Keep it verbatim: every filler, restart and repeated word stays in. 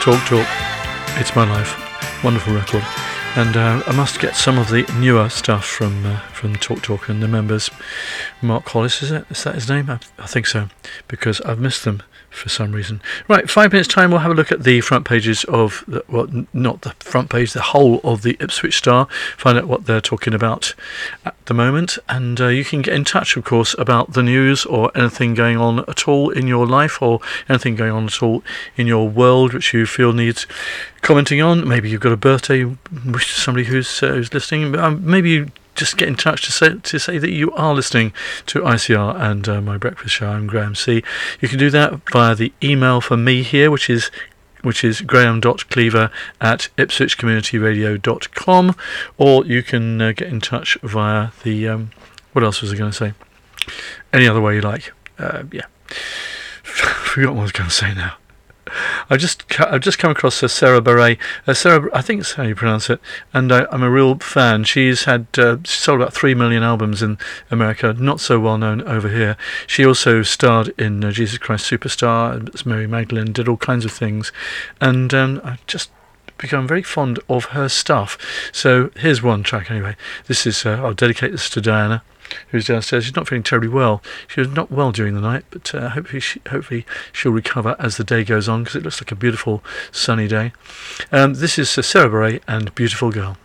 Talk Talk, It's My Life, wonderful record. And uh, I must get some of the newer stuff from uh, from Talk Talk and the members. Mark Hollis, is it? Is that his name? I, I think so, because I've missed them for some reason. Right, five minutes time, we'll have a look at the front pages of, the, well, n- not the front page, the whole of the Ipswich Star, find out what they're talking about at the moment, and uh, you can get in touch, of course, about the news or anything going on at all in your life, or anything going on at all in your world which you feel needs commenting on. Maybe you've got a birthday wish to somebody who's, uh, who's listening. Um, maybe you just get in touch to say to say that you are listening to I C R and uh, My Breakfast Show. I'm Graham C. You can do that via the email for me here, which is which is graham dot cleaver at ipswich community radio dot com, or you can uh, get in touch via the um, what else was I going to say? Any other way you like. Uh, yeah, forgot what I was going to say now. I've just I've just come across uh, Sarah Bareilles. Uh, Sarah, I think that's how you pronounce it, and I, I'm a real fan. She's had uh, she sold about three million albums in America, not so well known over here. She also starred in uh, Jesus Christ Superstar as Mary Magdalene, did all kinds of things, and um, I just become very fond of her stuff. So here's one track anyway. This is uh, I'll dedicate this to Diana, who's downstairs. She's not feeling terribly well. She was not well during the night, but uh, hopefully, she, hopefully she'll recover as the day goes on, because it looks like a beautiful sunny day. Um, this is uh, Sarah Bareilles and Beautiful Girl.